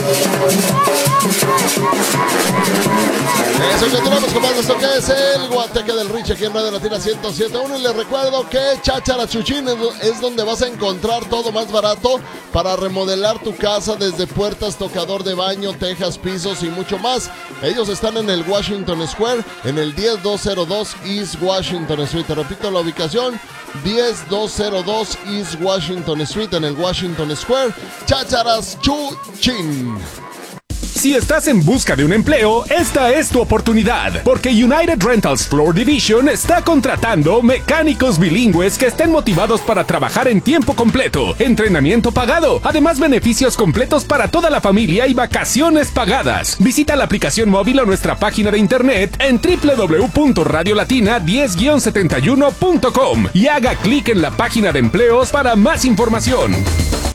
Eso, continuamos con más de esto que es el Guateque del Rich aquí en Radio Latina 107.1 y les recuerdo que Cháchara Chuchín es donde vas a encontrar todo más barato para remodelar tu casa, desde puertas, tocador de baño, tejas, pisos y mucho más. Ellos están en el Washington Square, en el 10202 East Washington Street. Te repito la ubicación, 10202 East Washington Street, en el Washington Square. Chácharas Chuchín. Si estás en busca de un empleo, esta es tu oportunidad, porque United Rentals Floor Division está contratando mecánicos bilingües que estén motivados para trabajar en tiempo completo, entrenamiento pagado, además beneficios completos para toda la familia y vacaciones pagadas. Visita la aplicación móvil o nuestra página de internet en www.radiolatina10-71.com y haga clic en la página de empleos para más información.